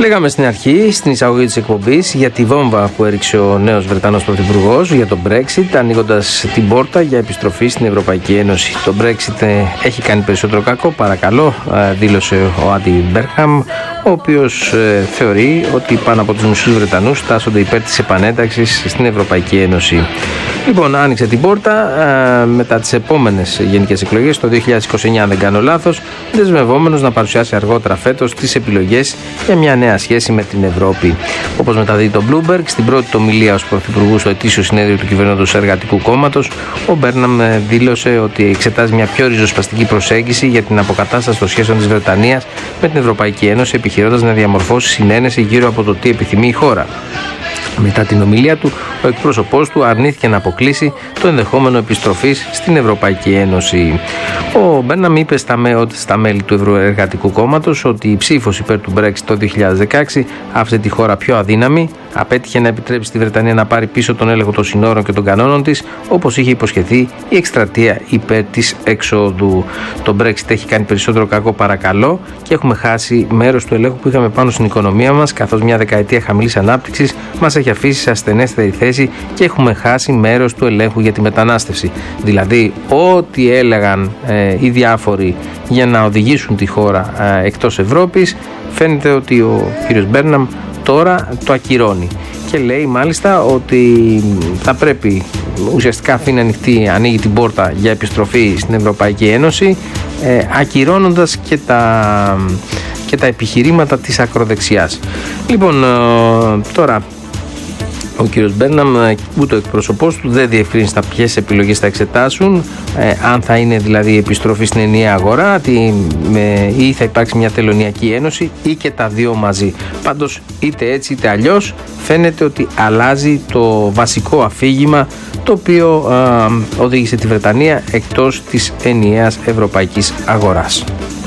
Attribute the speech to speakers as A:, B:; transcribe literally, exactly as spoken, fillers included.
A: Λέγαμε στην αρχή, στην εισαγωγή της εκπομπής, για τη βόμβα που έριξε ο νέος Βρετανός Πρωθυπουργός για το Brexit, ανοίγοντας την πόρτα για επιστροφή στην Ευρωπαϊκή Ένωση. Το Brexit έχει κάνει περισσότερο κακό, παρακαλώ, δήλωσε ο Άντι Μπέρχαμ, ο οποίος ε, θεωρεί ότι πάνω από τους μισούς Βρετανούς τάσσονται υπέρ της επανένταξης στην Ευρωπαϊκή Ένωση. Λοιπόν, άνοιξε την πόρτα ε, μετά τις επόμενες γενικές εκλογές το δύο χιλιάδες είκοσι εννιά, αν δεν κάνω λάθος, δεσμευόμενος να παρουσιάσει αργότερα φέτος τις επιλογές για μια νέα σχέση με την Ευρώπη. Όπως μεταδίδει το Bloomberg, στην πρώτη του ομιλία ως Πρωθυπουργού στο ετήσιο συνέδριο του Κυβερνώντος Εργατικού Κόμματος, ο Μπέρναμ δήλωσε ότι εξετάζει μια πιο ριζοσπαστική προσέγγιση για την αποκατάσταση των σχέσεων της Βρετανίας με την Ευρωπαϊκή Ένωση, επιχειρώντας να διαμορφώσει συνένεση γύρω από το τι επιθυμεί η χώρα. Μετά την ομιλία του, ο εκπρόσωπός του αρνήθηκε να αποκλείσει το ενδεχόμενο επιστροφής στην Ευρωπαϊκή Ένωση. Ο Μπέρναμ είπε στα, με, στα μέλη του Ευρωεργατικού Κόμματος ότι η ψήφος υπέρ του Brexit το δύο χιλιάδες δεκαέξι άφησε τη χώρα πιο αδύναμη, απέτυχε να επιτρέψει τη Βρετανία να πάρει πίσω τον έλεγχο των συνόρων και των κανόνων της, όπως είχε υποσχεθεί η εκστρατεία υπέρ της εξόδου. Το Brexit έχει κάνει περισσότερο κακό, παρακαλώ, και έχουμε χάσει μέρος του ελέγχου που είχαμε πάνω στην οικονομία μας, καθώς μια δεκαετία χαμηλής ανάπτυξης μας έχει αφήσει σε ασθενέστερη θέση και έχουμε χάσει μέρος του ελέγχου για τη μετανάστευση. Δηλαδή, ό,τι έλεγαν ε, οι διάφοροι για να οδηγήσουν τη χώρα ε, εκτός Ευρώπης, φαίνεται ότι ο κύριος Μπέρναμ τώρα το ακυρώνει. Και λέει μάλιστα ότι θα πρέπει, ουσιαστικά αφήνει ανοιχτή, ανοίγει την πόρτα για επιστροφή στην Ευρωπαϊκή Ένωση, ε, ακυρώνοντας και τα, και τα επιχειρήματα της ακροδεξιάς. Λοιπόν, ε, τώρα ο κύριος Μπέρναμ, ούτε ο εκπρόσωπός του, δεν διευκρίνησε τα ποιες επιλογές θα εξετάσουν, ε, αν θα είναι δηλαδή επιστροφή στην ενιαία αγορά τι, με, ή θα υπάρξει μια τελωνειακή ένωση ή και τα δύο μαζί. Πάντως, είτε έτσι είτε αλλιώς, φαίνεται ότι αλλάζει το βασικό αφήγημα το οποίο ε, οδήγησε τη Βρετανία εκτός της ενιαίας ευρωπαϊκής αγοράς.